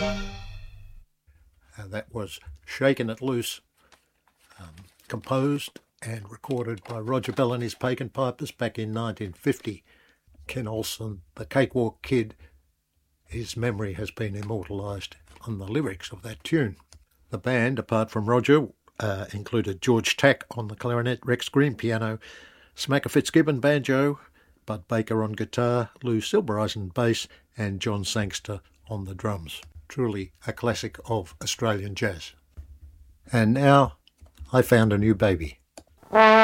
That was Shakin' It Loose, composed and recorded by Roger Bell and his Pagan Pipers back in 1950. Ken Olsen, the Cakewalk Kid, his memory has been immortalised on the lyrics of that tune. The band, apart from Roger, included George Tack on the clarinet, Rex Green piano, Smacker Fitzgibbon banjo, Bud Baker on guitar, Lou Silbereisen bass, and John Sangster on the drums. Truly a classic of Australian jazz. And now, I Found a New Baby.